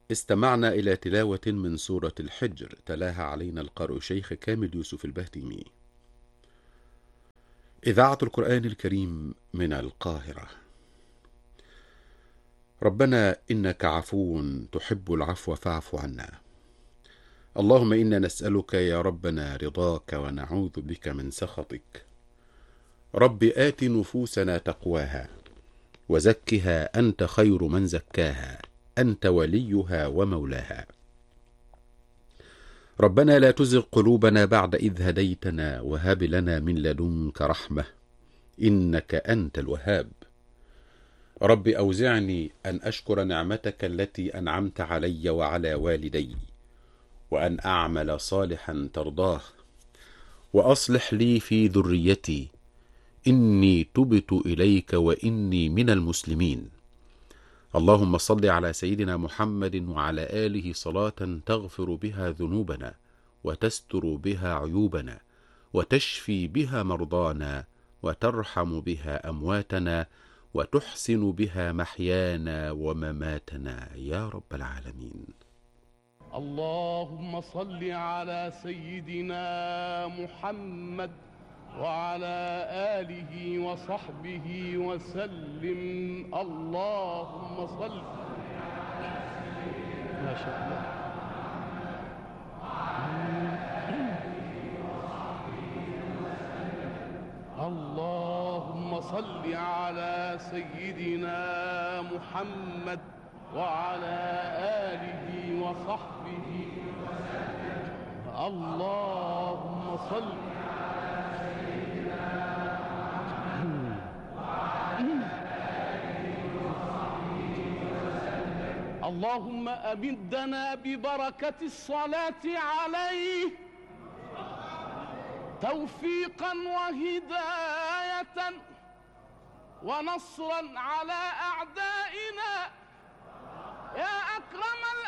استمعنا إلى تلاوة من سورة الحجر، تلاها علينا القارئ شيخ كامل يوسف البهتيمي. إذاعة القرآن الكريم من القاهرة. ربنا إنك عفو تحب العفو فاعف عنا. اللهم إنا نسألك يا ربنا رضاك ونعوذ بك من سخطك. رب آت نفوسنا تقواها وزكها أنت خير من زكاها، أنت وليها ومولاها. ربنا لا تزغ قلوبنا بعد إذ هديتنا وهب لنا من لدنك رحمة إنك أنت الوهاب. رب أوزعني أن أشكر نعمتك التي أنعمت علي وعلى والدي، وأن أعمل صالحا ترضاه، وأصلح لي في ذريتي إني تبت إليك وإني من المسلمين. اللهم صل على سيدنا محمد وعلى آله صلاة تغفر بها ذنوبنا وتستر بها عيوبنا وتشفي بها مرضانا وترحم بها أمواتنا وتحسن بها محيانا ومماتنا يا رب العالمين. اللهم صل على سيدنا محمد وعلى آله وصحبه وسلم. اللهم صل ما شاء الله. اللهم صل على سيدنا محمد وعلى آله وصحبه وسلم. اللهم صل اللهم أمدنا ببركة الصلاة عليه توفيقا وهداية ونصرا على أعدائنا يا أكرم